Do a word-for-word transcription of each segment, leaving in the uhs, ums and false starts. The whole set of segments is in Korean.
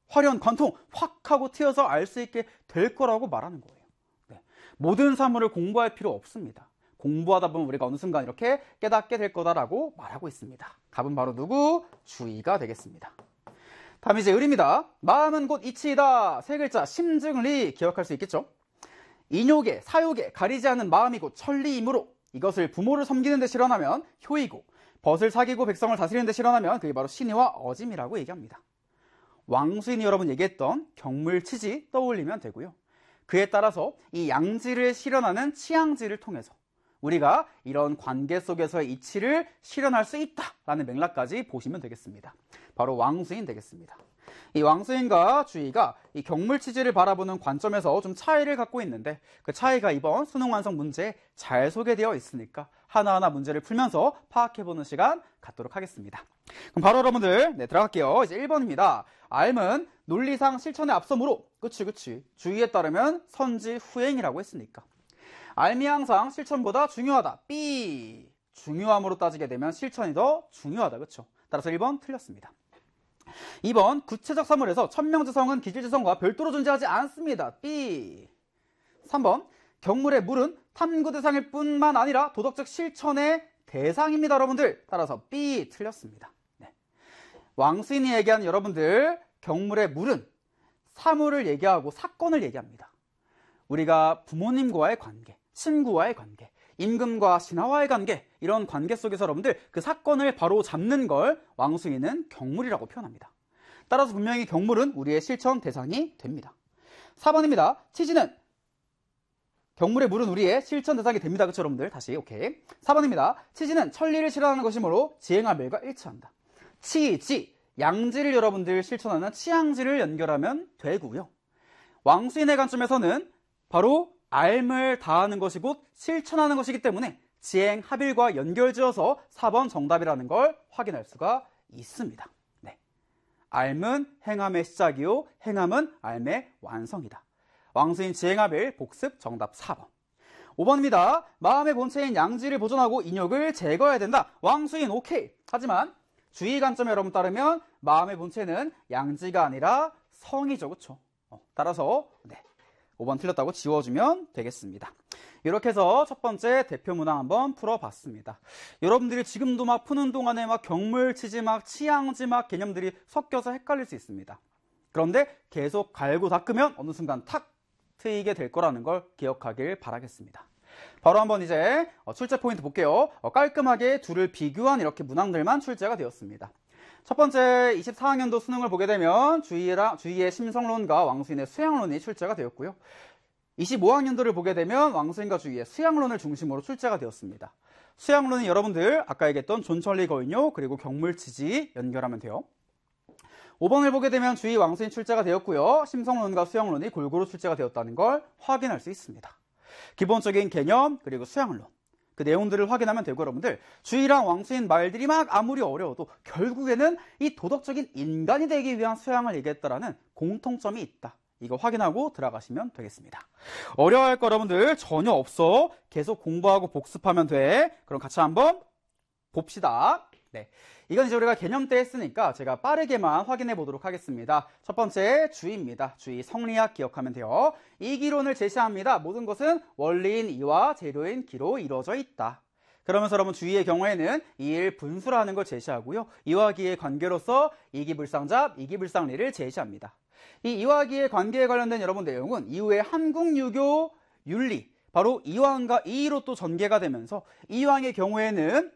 화려한 관통 확 하고 튀어서 알 수 있게 될 거라고 말하는 거예요. 네. 모든 사물을 공부할 필요 없습니다. 공부하다 보면 우리가 어느 순간 이렇게 깨닫게 될 거다라고 말하고 있습니다. 답은 바로 누구? 주의가 되겠습니다. 다음 이제 을입니다. 마음은 곧 이치이다. 세 글자 심증리 기억할 수 있겠죠? 인욕에 사욕에 가리지 않는 마음이 곧 천리이므로 이것을 부모를 섬기는 데 실현하면 효이고 벗을 사귀고 백성을 다스리는 데 실현하면 그게 바로 신의와 어짐이라고 얘기합니다. 왕수인이 여러분 얘기했던 경물치지 떠올리면 되고요. 그에 따라서 이 양지를 실현하는 치양지를 통해서 우리가 이런 관계 속에서의 이치를 실현할 수 있다라는 맥락까지 보시면 되겠습니다. 바로 왕수인 되겠습니다. 이 왕수인과 주의가 이 경물치지를 바라보는 관점에서 좀 차이를 갖고 있는데 그 차이가 이번 수능 완성 문제에 잘 소개되어 있으니까 하나하나 문제를 풀면서 파악해보는 시간 갖도록 하겠습니다. 그럼 바로 여러분들 네, 들어갈게요. 이제 일 번입니다. 알은 논리상 실천에 앞서므로 그치 그치 주의에 따르면 선지 후행이라고 했으니까 알미 항상 실천보다 중요하다. B. 중요함으로 따지게 되면 실천이 더 중요하다. 그렇죠? 따라서 일 번 틀렸습니다. 이 번 구체적 사물에서 천명지성은 기질지성과 별도로 존재하지 않습니다. B. 삼 번 경물의 물은 탐구 대상일 뿐만 아니라 도덕적 실천의 대상입니다. 여러분들 따라서 B 틀렸습니다. 네. 왕수인이 얘기한 여러분들 경물의 물은 사물을 얘기하고 사건을 얘기합니다. 우리가 부모님과의 관계, 친구와의 관계, 임금과 신하와의 관계 이런 관계 속에서 여러분들 그 사건을 바로 잡는 걸 왕수인은 경물이라고 표현합니다. 따라서 분명히 경물은 우리의 실천 대상이 됩니다. 사 번입니다. 치지는 경물의 물은 우리의 실천 대상이 됩니다. 그렇죠 여러분들? 다시 오케이. 사 번입니다. 치지는 천리를 실현하는 것이므로 지행하멸과 일치한다. 치지, 양지를 여러분들 실천하는 치양지를 연결하면 되고요. 왕수인의 관점에서는 바로 알을 다하는 것이 곧 실천하는 것이기 때문에 지행, 합일과 연결지어서 사 번 정답이라는 걸 확인할 수가 있습니다. 네. 알은 행함의 시작이요 행함은 알의 완성이다. 왕수인 지행합일 복습 정답 사 번. 오 번입니다. 마음의 본체인 양지를 보존하고 인욕을 제거해야 된다. 왕수인 오케이. 하지만 주의 관점에 여러분 따르면 마음의 본체는 양지가 아니라 성이죠. 그렇죠? 어, 따라서 네. 오 번 틀렸다고 지워주면 되겠습니다. 이렇게 해서 첫 번째 대표 문항 한번 풀어봤습니다. 여러분들이 지금도 막 푸는 동안에 막 경물치지 막 치양지 막 개념들이 섞여서 헷갈릴 수 있습니다. 그런데 계속 갈고 닦으면 어느 순간 탁 트이게 될 거라는 걸 기억하길 바라겠습니다. 바로 한번 이제 출제 포인트 볼게요. 깔끔하게 둘을 비교한 이렇게 문항들만 출제가 되었습니다. 첫 번째 이십사 학년도 수능을 보게 되면 주의랑, 주의의 심성론과 왕수인의 수양론이 출제가 되었고요. 이십오 학년도를 보게 되면 왕수인과 주의의 수양론을 중심으로 출제가 되었습니다. 수양론은 여러분들 아까 얘기했던 존천리 거인요 그리고 경물치지 연결하면 돼요. 오 번을 보게 되면 주의 왕수인 출제가 되었고요. 심성론과 수양론이 골고루 출제가 되었다는 걸 확인할 수 있습니다. 기본적인 개념 그리고 수양론 그 내용들을 확인하면 되고 여러분들 주의랑 왕수인 말들이 막 아무리 어려워도 결국에는 이 도덕적인 인간이 되기 위한 수양을 얘기했다라는 공통점이 있다. 이거 확인하고 들어가시면 되겠습니다. 어려워할 거 여러분들 전혀 없어. 계속 공부하고 복습하면 돼. 그럼 같이 한번 봅시다. 네, 이건 이제 우리가 개념 때 했으니까 제가 빠르게만 확인해 보도록 하겠습니다. 첫 번째 주의입니다. 주의 성리학 기억하면 돼요. 이기론을 제시합니다. 모든 것은 원리인 이와 재료인 기로 이루어져 있다. 그러면서 여러분 주의의 경우에는 이일 분수라는 걸 제시하고요. 이와 기의 관계로서 이기불상잡, 이기불상리를 제시합니다. 이 이와 기의 관계에 관련된 여러분 내용은 이후에 한국유교 윤리 바로 이왕과 이의로 또 전개가 되면서 이왕의 경우에는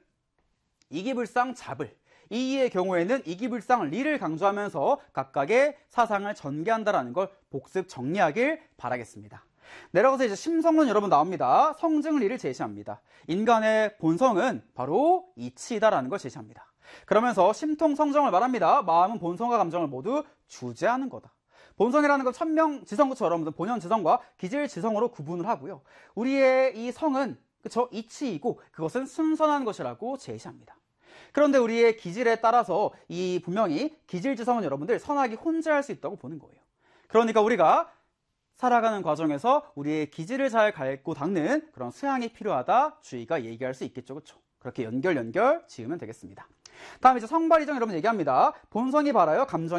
이기불상 잡을, 이의의 경우에는 이기불상 리를 강조하면서 각각의 사상을 전개한다라는 걸 복습 정리하길 바라겠습니다. 내려가서 이제 심성론 여러분 나옵니다. 성증리를 제시합니다. 인간의 본성은 바로 이치이다라는 걸 제시합니다. 그러면서 심통성정을 말합니다. 마음은 본성과 감정을 모두 주재하는 거다. 본성이라는 건 천명지성부터 여러분들 본연지성과 기질지성으로 구분을 하고요. 우리의 이 성은 그쵸? 이치이고 그것은 순선한 것이라고 제시합니다. 그런데 우리의 기질에 따라서 이 분명히 기질지성은 여러분들 선악이 혼재할 수 있다고 보는 거예요. 그러니까 우리가 살아가는 과정에서 우리의 기질을 잘 갈고 닦는 그런 수양이 필요하다. 주의가 얘기할 수 있겠죠. 그렇죠? 그렇게 연결 연결 지으면 되겠습니다. 다음 이제 성발이정 여러분 얘기합니다. 본성이 바라요 감정이